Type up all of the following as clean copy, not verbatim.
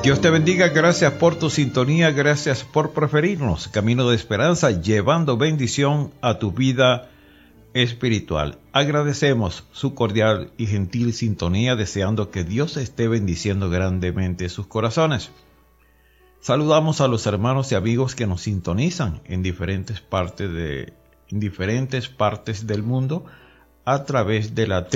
Dios te bendiga, gracias por tu sintonía, gracias por preferirnos. Camino de Esperanza, llevando bendición a tu vida espiritual. Agradecemos su cordial y gentil sintonía, deseando que Dios esté bendiciendo grandemente sus corazones. Saludamos a los hermanos y amigos que nos sintonizan en diferentes partes del mundo a través de la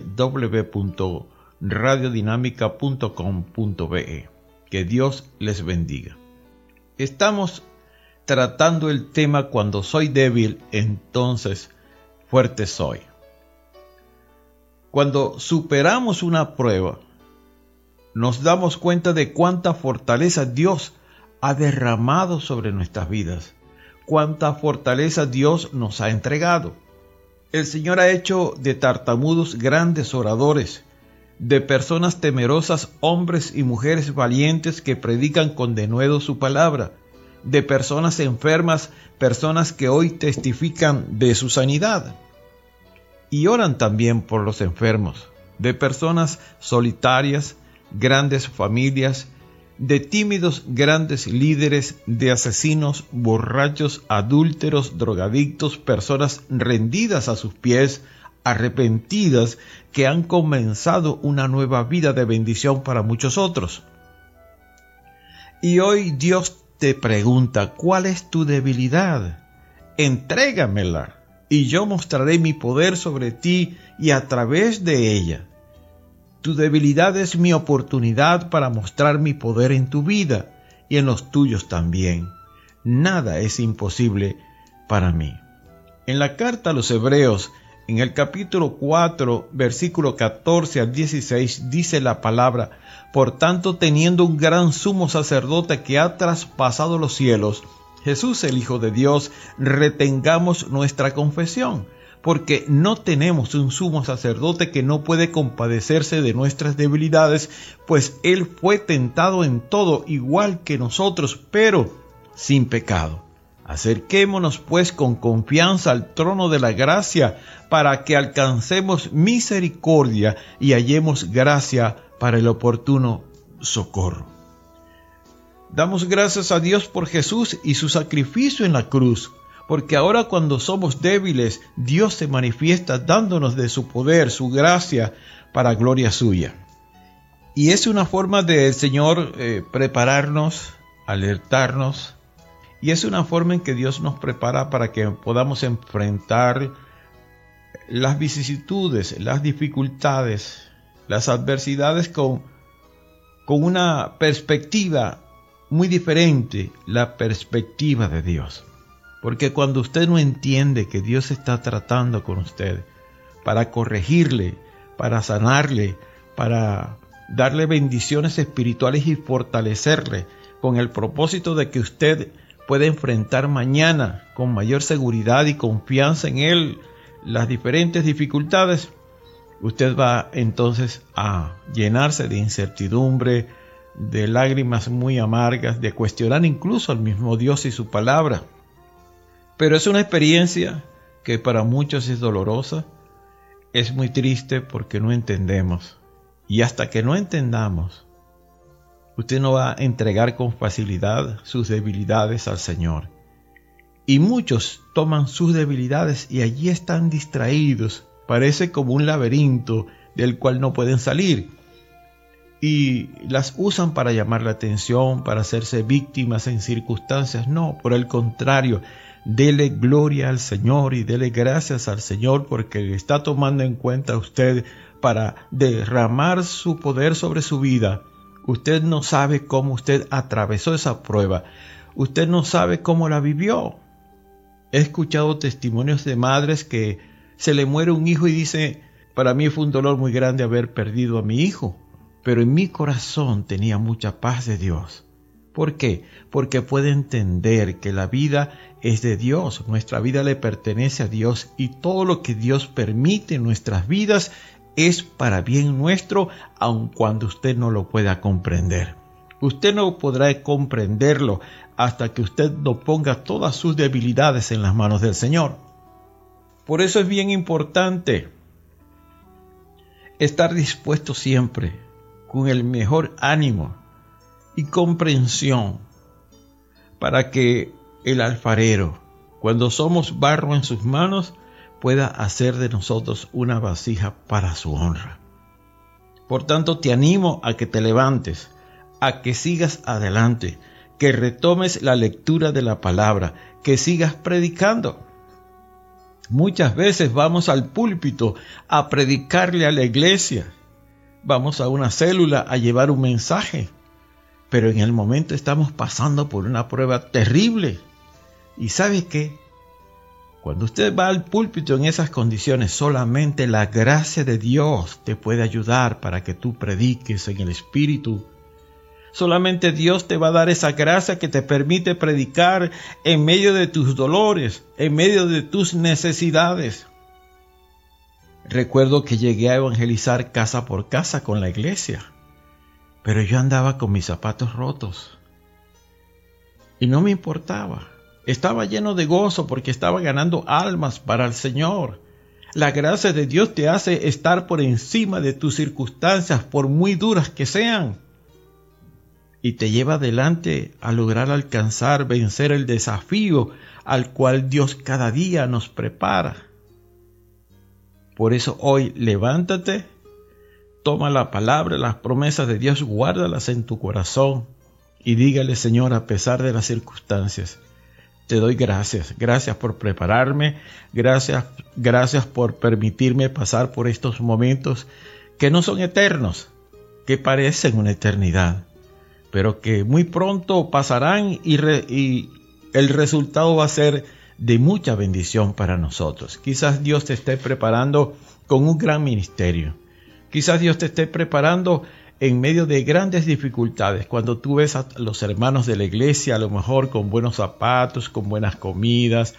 www.radiodinamica.com.be. Que Dios les bendiga. Estamos tratando el tema cuando soy débil, entonces fuerte soy. Cuando superamos una prueba, nos damos cuenta de cuánta fortaleza Dios ha derramado sobre nuestras vidas, cuánta fortaleza Dios nos ha entregado. El Señor ha hecho de tartamudos grandes oradores, de personas temerosas, hombres y mujeres valientes que predican con denuedo su palabra, de personas enfermas, personas que hoy testifican de su sanidad y oran también por los enfermos, de personas solitarias, grandes familias, de tímidos grandes líderes, de asesinos, borrachos, adúlteros, drogadictos, personas rendidas a sus pies, arrepentidas, que han comenzado una nueva vida de bendición para muchos otros. Y hoy Dios te pregunta, ¿cuál es tu debilidad? Entrégamela, y yo mostraré mi poder sobre ti y a través de ella. Tu debilidad es mi oportunidad para mostrar mi poder en tu vida y en los tuyos también. Nada es imposible para mí. En la carta a los Hebreos, en el capítulo 4, versículo 14 al 16, dice la palabra: por tanto, teniendo un gran sumo sacerdote que ha traspasado los cielos, Jesús el Hijo de Dios, retengamos nuestra confesión, porque no tenemos un sumo sacerdote que no puede compadecerse de nuestras debilidades, pues Él fue tentado en todo, igual que nosotros, pero sin pecado. Acerquémonos pues con confianza al trono de la gracia para que alcancemos misericordia y hallemos gracia para el oportuno socorro. Damos gracias a Dios por Jesús y su sacrificio en la cruz, porque ahora cuando somos débiles, Dios se manifiesta dándonos de su poder, su gracia, para gloria suya. Y es una forma del Señor prepararnos, alertarnos, y es una forma en que Dios nos prepara para que podamos enfrentar las vicisitudes, las dificultades, las adversidades con una perspectiva muy diferente, la perspectiva de Dios. Porque cuando usted no entiende que Dios está tratando con usted para corregirle, para sanarle, para darle bendiciones espirituales y fortalecerle con el propósito de que usted puede enfrentar mañana con mayor seguridad y confianza en Él las diferentes dificultades, usted va entonces a llenarse de incertidumbre, de lágrimas muy amargas, de cuestionar incluso al mismo Dios y su palabra. Pero es una experiencia que para muchos es dolorosa, es muy triste porque no entendemos. Y hasta que no entendamos, usted no va a entregar con facilidad sus debilidades al Señor. Y muchos toman sus debilidades y allí están distraídos. Parece como un laberinto del cual no pueden salir. Y las usan para llamar la atención, para hacerse víctimas en circunstancias. No, por el contrario, dele gloria al Señor y dele gracias al Señor porque le está tomando en cuenta a usted para derramar su poder sobre su vida. Usted no sabe cómo usted atravesó esa prueba. Usted no sabe cómo la vivió. He escuchado testimonios de madres que se le muere un hijo y dice: para mí fue un dolor muy grande haber perdido a mi hijo, pero en mi corazón tenía mucha paz de Dios. ¿Por qué? Porque puede entender que la vida es de Dios, nuestra vida le pertenece a Dios y todo lo que Dios permite en nuestras vidas es para bien nuestro, aun cuando usted no lo pueda comprender. Usted no podrá comprenderlo hasta que usted no ponga todas sus debilidades en las manos del Señor. Por eso es bien importante estar dispuesto siempre, con el mejor ánimo y comprensión para que el alfarero, cuando somos barro en sus manos, pueda hacer de nosotros una vasija para su honra. Por tanto, te animo a que te levantes, a que sigas adelante, que retomes la lectura de la palabra, que sigas predicando. Muchas veces vamos al púlpito a predicarle a la iglesia, vamos a una célula a llevar un mensaje, pero en el momento estamos pasando por una prueba terrible. ¿Y sabe qué? Cuando usted va al púlpito en esas condiciones, solamente la gracia de Dios te puede ayudar para que tú prediques en el Espíritu. Solamente Dios te va a dar esa gracia que te permite predicar en medio de tus dolores, en medio de tus necesidades. Recuerdo que llegué a evangelizar casa por casa con la iglesia, pero yo andaba con mis zapatos rotos y no me importaba. Estaba lleno de gozo porque estaba ganando almas para el Señor. La gracia de Dios te hace estar por encima de tus circunstancias, por muy duras que sean, y te lleva adelante a lograr alcanzar, vencer el desafío al cual Dios cada día nos prepara. Por eso hoy levántate, toma la palabra, las promesas de Dios, guárdalas en tu corazón y dígale: Señor, a pesar de las circunstancias, te doy gracias. Gracias por prepararme, gracias por permitirme pasar por estos momentos que no son eternos, que parecen una eternidad, pero que muy pronto pasarán y el resultado va a ser de mucha bendición para nosotros. Quizás Dios te esté preparando con un gran ministerio. Quizás Dios te esté preparando en medio de grandes dificultades. Cuando tú ves a los hermanos de la iglesia, a lo mejor con buenos zapatos, con buenas comidas,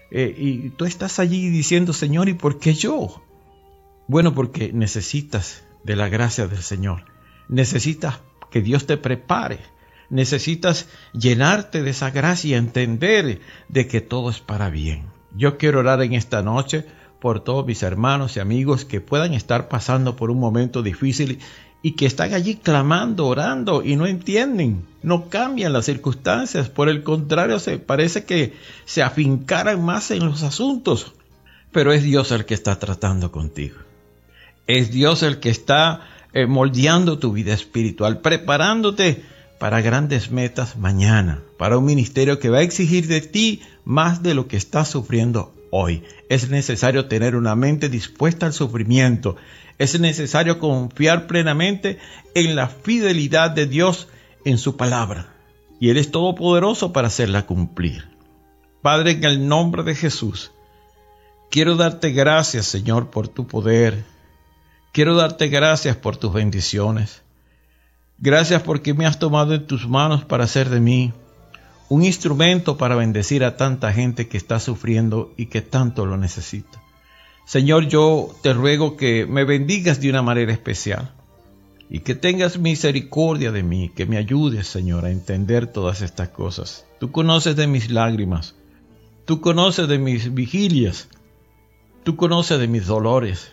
y tú estás allí diciendo: Señor, ¿y por qué yo? Bueno, porque necesitas de la gracia del Señor. Necesitas que Dios te prepare. Necesitas llenarte de esa gracia y entender de que todo es para bien. Yo quiero orar en esta noche por todos mis hermanos y amigos que puedan estar pasando por un momento difícil y que están allí clamando, orando y no entienden, no cambian las circunstancias. Por el contrario, parece que se afincaran más en los asuntos. Pero es Dios el que está tratando contigo. Es Dios el que está moldeando tu vida espiritual, preparándote para grandes metas mañana, para un ministerio que va a exigir de ti más de lo que estás sufriendo hoy. Es necesario tener una mente dispuesta al sufrimiento. Es necesario confiar plenamente en la fidelidad de Dios en su palabra. Y Él es todopoderoso para hacerla cumplir. Padre, en el nombre de Jesús, quiero darte gracias, Señor, por tu poder. Quiero darte gracias por tus bendiciones. Gracias porque me has tomado en tus manos para hacer de mí un instrumento para bendecir a tanta gente que está sufriendo y que tanto lo necesita. Señor, yo te ruego que me bendigas de una manera especial y que tengas misericordia de mí, que me ayudes, Señor, a entender todas estas cosas. Tú conoces de mis lágrimas, tú conoces de mis vigilias, tú conoces de mis dolores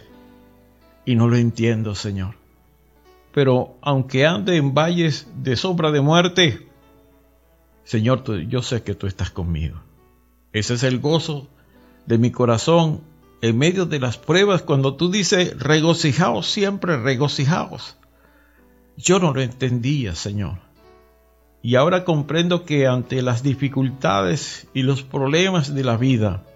y no lo entiendo, Señor. Pero aunque ande en valles de sombra de muerte, Señor, yo sé que tú estás conmigo. Ese es el gozo de mi corazón en medio de las pruebas, cuando tú dices: regocijaos siempre, regocijaos. Yo no lo entendía, Señor. Y ahora comprendo que ante las dificultades y los problemas de la vida,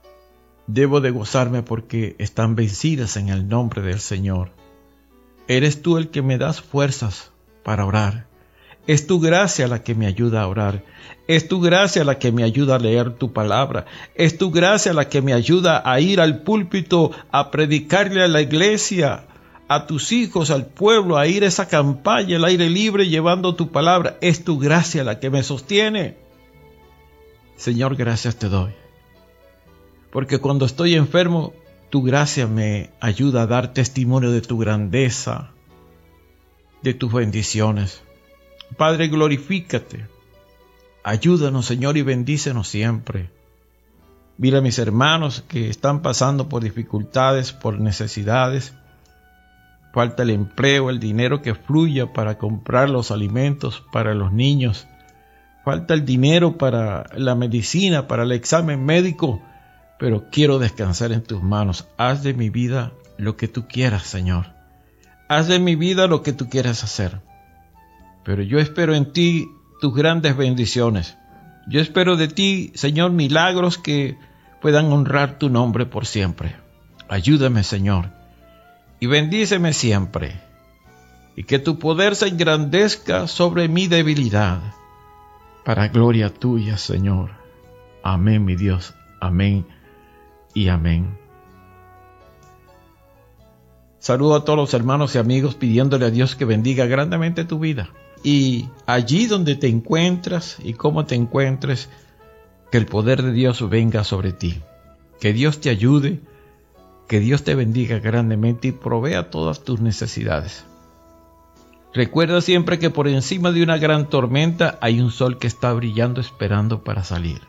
debo de gozarme porque están vencidas en el nombre del Señor. Eres tú el que me das fuerzas para orar. Es tu gracia la que me ayuda a orar. Es tu gracia la que me ayuda a leer tu palabra. Es tu gracia la que me ayuda a ir al púlpito, a predicarle a la iglesia, a tus hijos, al pueblo, a ir a esa campaña al aire libre llevando tu palabra. Es tu gracia la que me sostiene. Señor, gracias te doy. Porque cuando estoy enfermo, tu gracia me ayuda a dar testimonio de tu grandeza, de tus bendiciones. Padre, glorifícate. Ayúdanos, Señor, y bendícenos siempre. Mira a mis hermanos que están pasando por dificultades, por necesidades. falta el empleo, el dinero que fluya para comprar los alimentos para los niños, falta el dinero para la medicina, para el examen médico, pero quiero descansar en tus manos. Haz de mi vida lo que tú quieras, Señor. Haz de mi vida lo que tú quieras hacer. Pero yo espero en ti tus grandes bendiciones. Yo espero de ti, Señor, milagros que puedan honrar tu nombre por siempre. Ayúdame, Señor, y bendíceme siempre, y que tu poder se engrandezca sobre mi debilidad, para gloria tuya, Señor. Amén, mi Dios. Amén y amén. Saludo a todos los hermanos y amigos pidiéndole a Dios que bendiga grandemente tu vida. Y allí donde te encuentras y cómo te encuentres, que el poder de Dios venga sobre ti. Que Dios te ayude, que Dios te bendiga grandemente y provea todas tus necesidades. Recuerda siempre que por encima de una gran tormenta hay un sol que está brillando esperando para salir.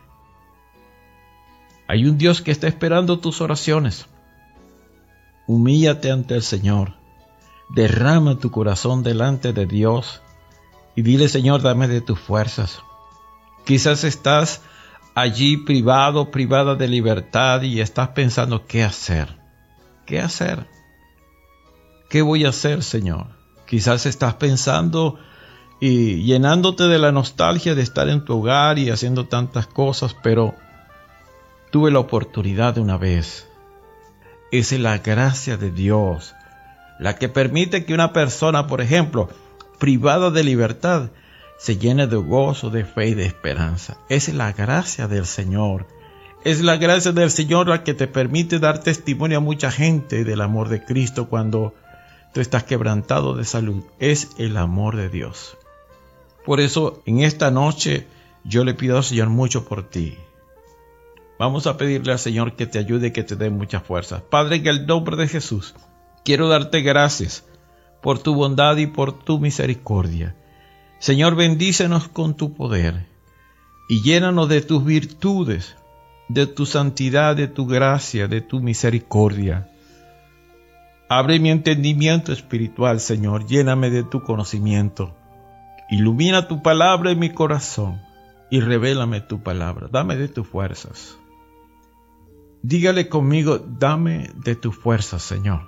Hay un Dios que está esperando tus oraciones. Humíllate ante el Señor. Derrama tu corazón delante de Dios y dile: Señor, dame de tus fuerzas. Quizás estás allí privada de libertad y estás pensando: ¿qué hacer? ¿Qué hacer? ¿Qué voy a hacer, Señor? Quizás estás pensando y llenándote de la nostalgia de estar en tu hogar y haciendo tantas cosas, pero tuve la oportunidad de una vez. Es la gracia de Dios la que permite que una persona, por ejemplo, privada de libertad, se llene de gozo, de fe y de esperanza. Es la gracia del Señor. Es la gracia del Señor la que te permite dar testimonio a mucha gente del amor de Cristo cuando tú estás quebrantado de salud. Es el amor de Dios. Por eso, en esta noche, yo le pido al Señor mucho por ti. Vamos a pedirle al Señor que te ayude y que te dé muchas fuerzas. Padre, en el nombre de Jesús, quiero darte gracias por tu bondad y por tu misericordia. Señor, bendícenos con tu poder y llénanos de tus virtudes, de tu santidad, de tu gracia, de tu misericordia. Abre mi entendimiento espiritual, Señor, lléname de tu conocimiento. Ilumina tu palabra en mi corazón y revélame tu palabra. Dame de tus fuerzas. Dígale conmigo: dame de tus fuerzas, Señor.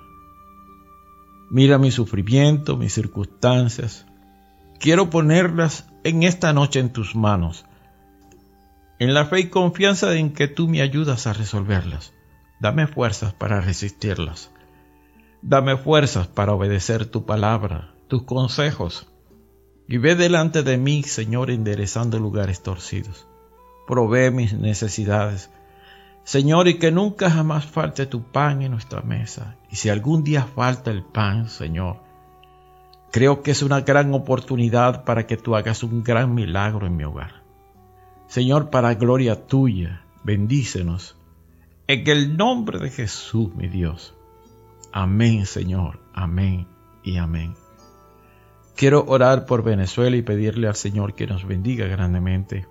Mira mi sufrimiento, mis circunstancias. Quiero ponerlas en esta noche en tus manos, en la fe y confianza en que tú me ayudas a resolverlas. Dame fuerzas para resistirlas. Dame fuerzas para obedecer tu palabra, tus consejos. Y ve delante de mí, Señor, enderezando lugares torcidos. Provee mis necesidades, Señor, y que nunca jamás falte tu pan en nuestra mesa. Y si algún día falta el pan, Señor, creo que es una gran oportunidad para que tú hagas un gran milagro en mi hogar. Señor, para gloria tuya, bendícenos. En el nombre de Jesús, mi Dios. Amén, Señor. Amén y amén. Quiero orar por Venezuela y pedirle al Señor que nos bendiga grandemente.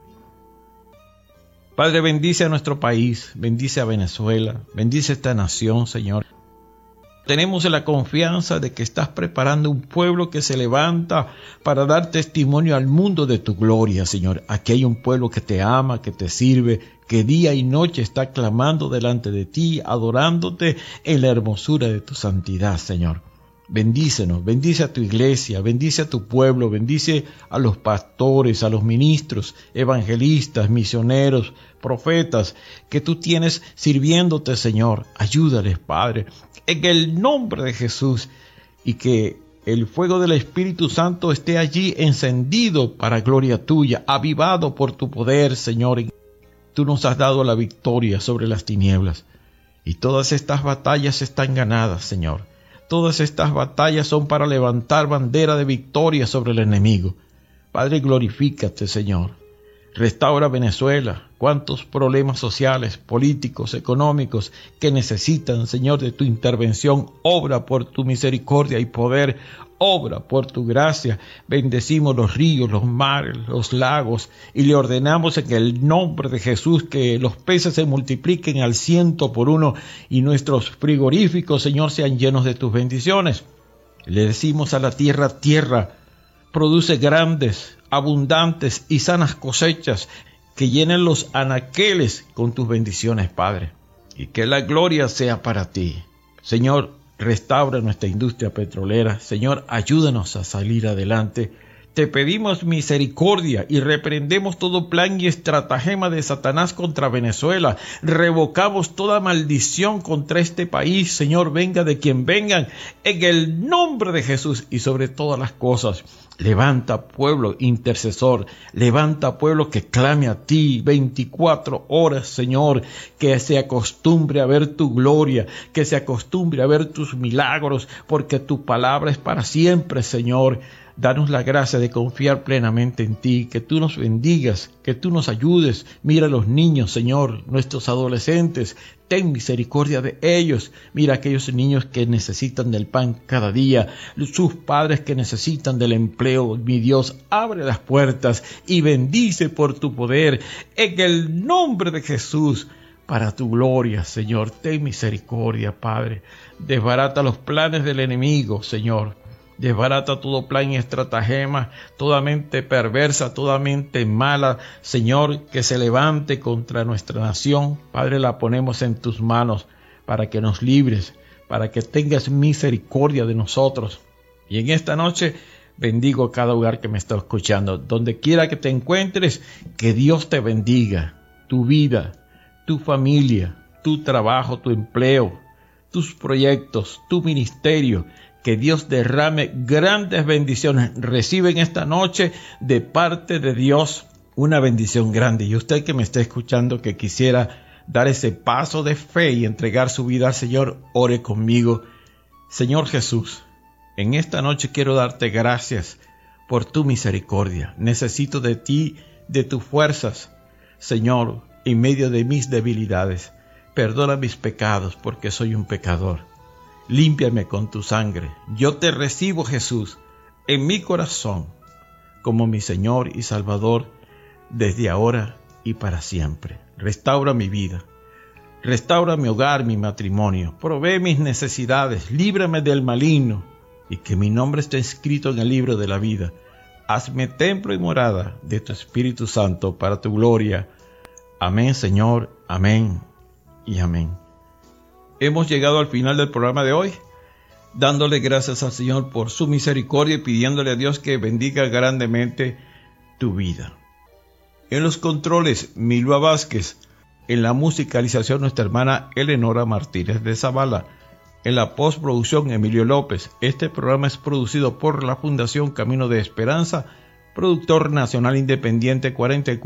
Padre, bendice a nuestro país, bendice a Venezuela, bendice a esta nación, Señor. Tenemos la confianza de que estás preparando un pueblo que se levanta para dar testimonio al mundo de tu gloria, Señor. Aquí hay un pueblo que te ama, que te sirve, que día y noche está clamando delante de ti, adorándote en la hermosura de tu santidad, Señor. Bendícenos, bendice a tu iglesia, bendice a tu pueblo, bendice a los pastores, a los ministros, evangelistas, misioneros, profetas que tú tienes sirviéndote, Señor. Ayúdales, Padre, en el nombre de Jesús, y que el fuego del Espíritu Santo esté allí encendido para gloria tuya, avivado por tu poder, Señor. Tú nos has dado la victoria sobre las tinieblas y todas estas batallas están ganadas, Señor. Todas estas batallas son para levantar bandera de victoria sobre el enemigo. Padre, glorifícate, Señor. Restaura Venezuela. Cuántos problemas sociales, políticos, económicos que necesitan, Señor, de tu intervención. Obra por tu misericordia y poder. Obra por tu gracia. Bendecimos los ríos, los mares, los lagos, y le ordenamos en el nombre de Jesús que los peces se multipliquen al 100 por 1 y nuestros frigoríficos, Señor, sean llenos de tus bendiciones. Le decimos a la tierra, tierra, produce grandes, abundantes y sanas cosechas que llenen los anaqueles con tus bendiciones, Padre. Y que la gloria sea para ti. Señor, restaura nuestra industria petrolera. Señor, ayúdanos a salir adelante. Te pedimos misericordia y reprendemos todo plan y estratagema de Satanás contra Venezuela. Revocamos toda maldición contra este país. Señor, venga de quien vengan, en el nombre de Jesús. Y sobre todas las cosas, levanta pueblo intercesor, levanta pueblo que clame a ti 24 horas, Señor, que se acostumbre a ver tu gloria, que se acostumbre a ver tus milagros, porque tu palabra es para siempre, Señor. Danos la gracia de confiar plenamente en ti, que tú nos bendigas, que tú nos ayudes. Mira a los niños, Señor, nuestros adolescentes, ten misericordia de ellos. Mira a aquellos niños que necesitan del pan cada día, sus padres que necesitan del empleo. Mi Dios, abre las puertas y bendice por tu poder, en el nombre de Jesús. Para tu gloria, Señor, ten misericordia, Padre. Desbarata los planes del enemigo, Señor. Desbarata todo plan y estratagema, toda mente perversa, toda mente mala, Señor, que se levante contra nuestra nación. Padre, la ponemos en tus manos para que nos libres, para que tengas misericordia de nosotros. Y en esta noche bendigo a cada hogar que me está escuchando. Donde quiera que te encuentres, que Dios te bendiga, tu vida, tu familia, tu trabajo, tu empleo, tus proyectos, tu ministerio. Que Dios derrame grandes bendiciones. Reciben esta noche de parte de Dios una bendición grande. Y usted que me está escuchando, que quisiera dar ese paso de fe y entregar su vida al Señor, ore conmigo. Señor Jesús, en esta noche quiero darte gracias por tu misericordia. Necesito de ti, de tus fuerzas, Señor, en medio de mis debilidades. Perdona mis pecados porque soy un pecador. Límpiame con tu sangre. Yo te recibo, Jesús, en mi corazón, como mi Señor y Salvador, desde ahora y para siempre. Restaura mi vida. Restaura mi hogar, mi matrimonio. Provee mis necesidades. Líbrame del maligno. Y que mi nombre esté escrito en el libro de la vida. Hazme templo y morada de tu Espíritu Santo para tu gloria. Amén, Señor. Amén y amén. Hemos llegado al final del programa de hoy, dándole gracias al Señor por su misericordia y pidiéndole a Dios que bendiga grandemente tu vida. En los controles, Milva Vázquez. En la musicalización, nuestra hermana Eleonora Martínez de Zavala. En la postproducción, Emilio López. Este programa es producido por la Fundación Camino de Esperanza, productor nacional independiente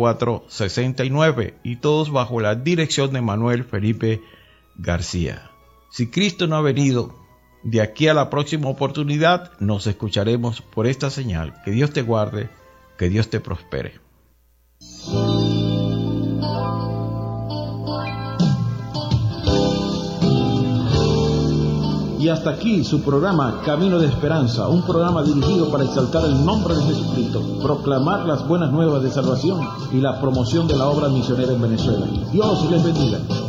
4469, y todos bajo la dirección de Manuel Felipe García. Si Cristo no ha venido, de aquí a la próxima oportunidad nos escucharemos por esta señal. Que Dios te guarde, que Dios te prospere. Y hasta aquí su programa Camino de Esperanza, un programa dirigido para exaltar el nombre de Jesucristo, proclamar las buenas nuevas de salvación y la promoción de la obra misionera en Venezuela. Dios les bendiga.